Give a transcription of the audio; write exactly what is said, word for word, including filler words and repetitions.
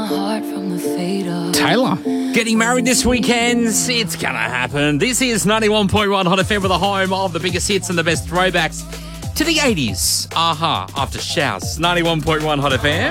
heart from the fate of Taylor, getting married this weekend. It's going to happen. This is ninety-one point one Hot F M with the home of the biggest hits and the best throwbacks to the eighties. Aha, after showers. ninety-one point one Hot F M.